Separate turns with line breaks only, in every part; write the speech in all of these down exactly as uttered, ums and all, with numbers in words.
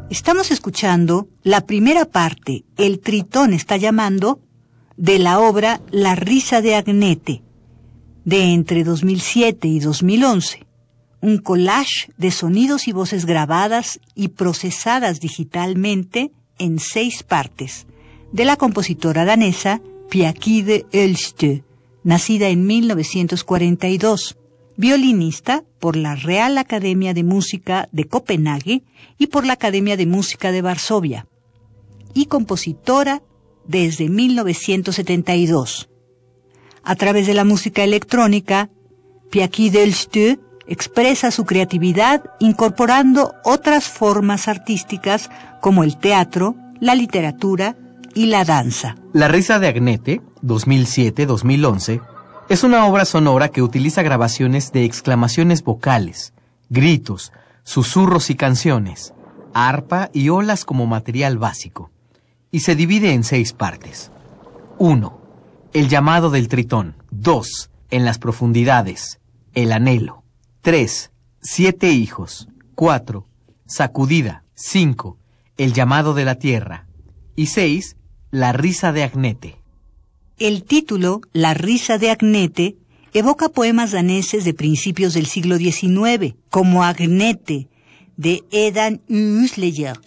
Estamos escuchando la primera parte, El Tritón está llamando, de la obra La risa de Agnete, de entre dos mil siete y dos mil once, un collage de sonidos y voces grabadas y procesadas digitalmente en seis partes, de la compositora danesa Pia-Kide Elste, nacida en mil novecientos cuarenta y dos, violinista por la Real Academia de Música de Copenhague y por la Academia de Música de Varsovia, y compositora desde mil novecientos setenta y dos. A través de la música electrónica, Pia-Kide Elste expresa su creatividad incorporando otras formas artísticas como el teatro, la literatura y la danza.
La risa de Agnete, dos mil siete a dos mil once, es una obra sonora que utiliza grabaciones de exclamaciones vocales, gritos, susurros y canciones, arpa y olas como material básico, y se divide en seis partes. uno. El llamado del tritón. dos. En las profundidades. El anhelo. tres. Siete hijos. cuatro. Sacudida. cinco. El llamado de la tierra. Y seis. La risa de Agnete.
El título, La risa de Agnete, evoca poemas daneses de principios del siglo diecinueve, como Agnete, de Edan Uusleyer,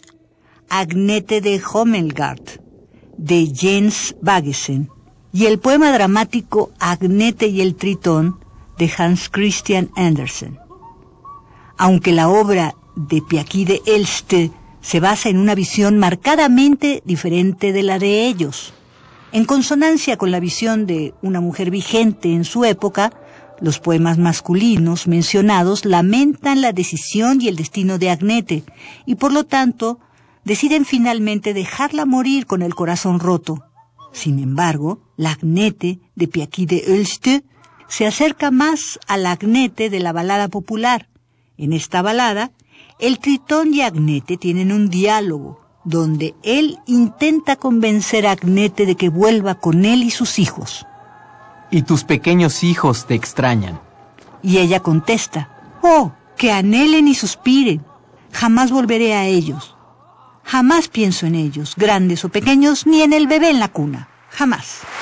Agnete de Homelgard, de Jens Baggesen, y el poema dramático Agnete y el Tritón, de Hans Christian Andersen. Aunque la obra de Pia-Kide Elste se basa en una visión marcadamente diferente de la de ellos, en consonancia con la visión de una mujer vigente en su época, los poemas masculinos mencionados lamentan la decisión y el destino de Agnete, y por lo tanto deciden finalmente dejarla morir con el corazón roto. Sin embargo, la Agnete de Pia-Kide Elste se acerca más a la Agnete de la balada popular. En esta balada, el Tritón y Agnete tienen un diálogo, donde él intenta convencer a Agnete de que vuelva con él y sus hijos.
Y tus pequeños hijos te extrañan.
Y ella contesta, oh, que anhelen y suspiren, jamás volveré a ellos. Jamás pienso en ellos, grandes o pequeños, ni en el bebé en la cuna, jamás.